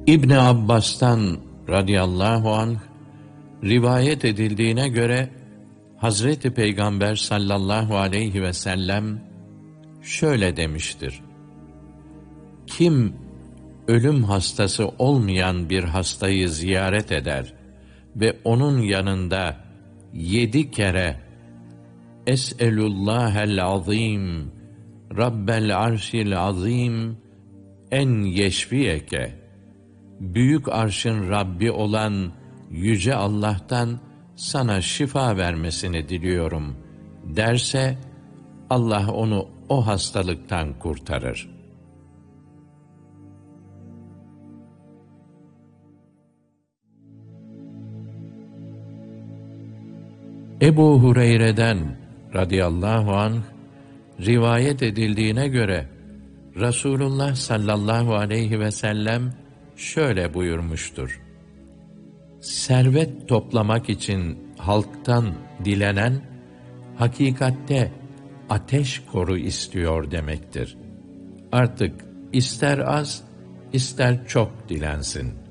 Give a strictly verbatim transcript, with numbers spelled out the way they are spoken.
İbni Abbas'tan radıyallahu anh rivayet edildiğine göre Hazreti Peygamber sallallahu aleyhi ve sellem şöyle demiştir: Kim ölüm hastası olmayan bir hastayı ziyaret eder ve onun yanında yedi kere Es'elullahel azim Rabbel arşil azim en yeşfiyeke, büyük arşın Rabbi olan yüce Allah'tan sana şifa vermesini diliyorum derse, Allah onu o hastalıktan kurtarır. Ebu Hureyre'den radıyallahu anh rivayet edildiğine göre Resulullah sallallahu aleyhi ve sellem şöyle buyurmuştur: Servet toplamak için halktan dilenen, hakikatte ateş koru istiyor demektir. Artık ister az, ister çok dilensin.